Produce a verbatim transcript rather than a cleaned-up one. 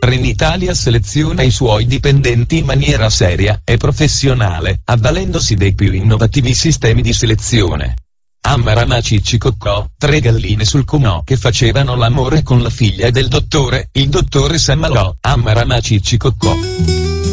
Trenitalia seleziona i suoi dipendenti in maniera seria e professionale, avvalendosi dei più innovativi sistemi di selezione. A Marana Ciccicoccò, tre galline sul comò che facevano l'amore con la figlia del dottore, il dottore s'ammalò. A Marana Ciccicoccò.